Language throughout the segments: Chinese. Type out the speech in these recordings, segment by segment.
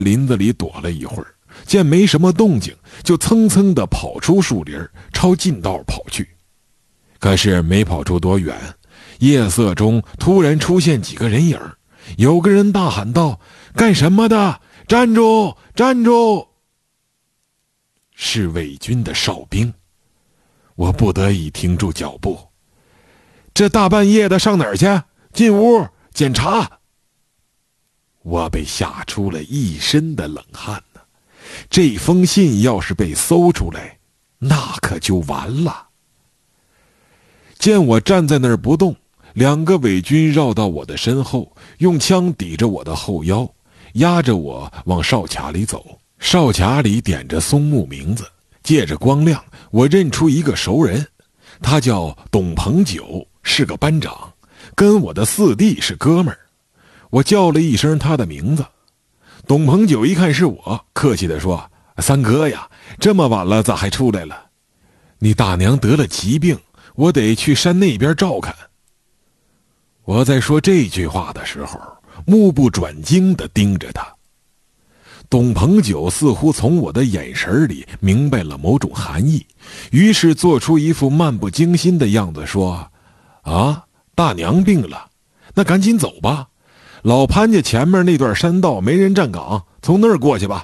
林子里躲了一会儿，见没什么动静，就蹭蹭地跑出树林，朝近道跑去。可是没跑出多远，夜色中突然出现几个人影，有个人大喊道：“干什么的？站住！站住！”是伪军的哨兵。我不得已停住脚步。这大半夜的上哪儿去？进屋检查。我被吓出了一身的冷汗呢。这封信要是被搜出来，那可就完了。见我站在那儿不动，两个伪军绕到我的身后，用枪抵着我的后腰，压着我往哨卡里走。哨卡里点着松木名字，借着光亮，我认出一个熟人，他叫董鹏九，是个班长，跟我的四弟是哥们儿。我叫了一声他的名字，董鹏九一看是我，客气地说：“三哥呀，这么晚了咋还出来了？你大娘得了疾病，我得去山那边照看。”我在说这句话的时候，目不转睛地盯着他。董鹏九似乎从我的眼神里明白了某种含义，于是做出一副漫不经心的样子说：“啊，大娘病了，那赶紧走吧。老潘家前面那段山道没人站岗，从那儿过去吧。”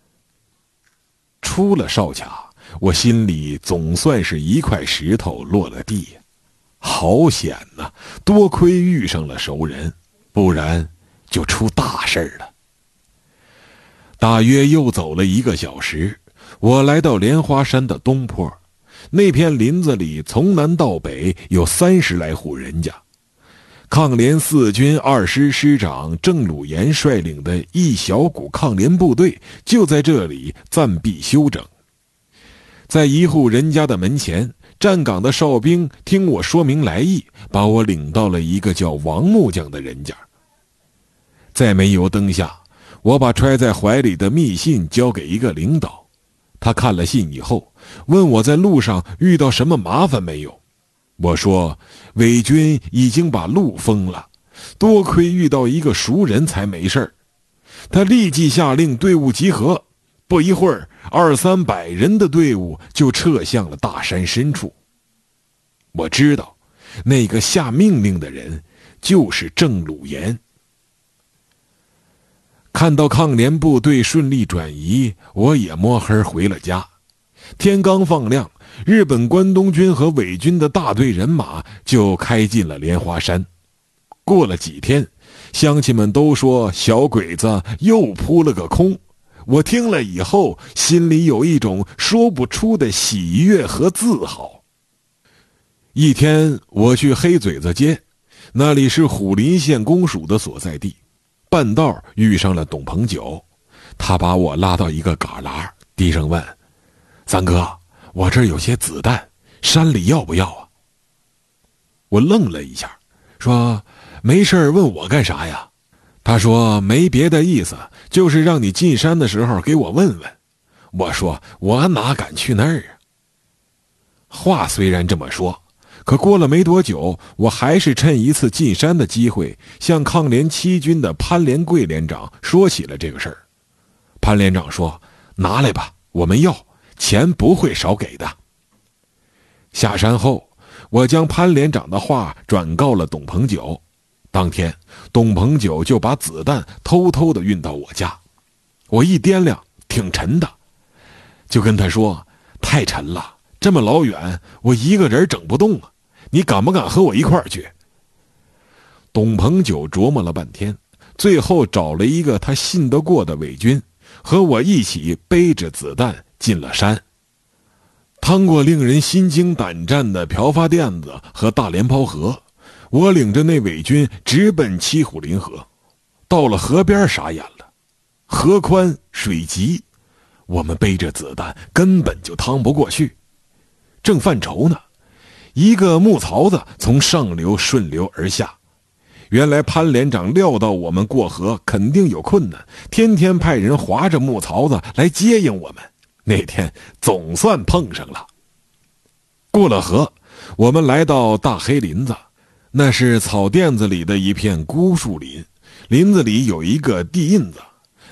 出了哨卡，我心里总算是一块石头落了地。好险呐，多亏遇上了熟人，不然就出大事了。大约又走了1个小时，我来到莲花山的东坡。那片林子里从南到北有30来户人家。抗联4军2师师长郑鲁岩率领的一小股抗联部队就在这里暂避休整。在一户人家的门前，站岗的哨兵听我说明来意，把我领到了一个叫王木匠的人家。在煤油灯下，我把揣在怀里的密信交给一个领导，他看了信以后，问我在路上遇到什么麻烦没有。我说伪军已经把路封了，多亏遇到一个熟人才没事儿。他立即下令队伍集合，不一会儿200-300人的队伍就撤向了大山深处。我知道那个下命令的人就是郑鲁岩。看到抗联部队顺利转移，我也摸黑回了家。天刚放亮，日本关东军和伪军的大队人马就开进了莲花山。过了几天，乡亲们都说小鬼子又扑了个空。我听了以后，心里有一种说不出的喜悦和自豪。一天，我去黑嘴子街，那里是虎林县公署的所在地。半道遇上了董鹏九，他把我拉到一个旮旯，低声问：“三哥，我这儿有些子弹，山里要不要啊？”我愣了一下，说：“没事问我干啥呀？”他说：“没别的意思，就是让你进山的时候给我问问。”我说：“我哪敢去那儿啊？”话虽然这么说，可过了没多久，我还是趁一次进山的机会，向抗联7军的潘连贵连长说起了这个事儿。潘连长说：“拿来吧，我们要，钱不会少给的。”下山后，我将潘连长的话转告了董鹏九。当天，董鹏九就把子弹偷偷地运到我家。我一掂量，挺沉的，就跟他说：“太沉了，这么老远，我一个人整不动啊。你敢不敢和我一块儿去？”董鹏九琢磨了半天，最后找了一个他信得过的伪军，和我一起背着子弹进了山。趟过令人心惊胆战的瓢发甸子和大连泡河，我领着那伪军直奔七虎林河。到了河边，傻眼了，河宽水急，我们背着子弹根本就趟不过去。正犯愁呢，一个木槽子从上流顺流而下。原来潘连长料到我们过河肯定有困难，天天派人划着木槽子来接应我们。那天总算碰上了。过了河，我们来到大黑林子，那是草甸子里的一片孤树林，林子里有一个地印子，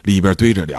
里边堆着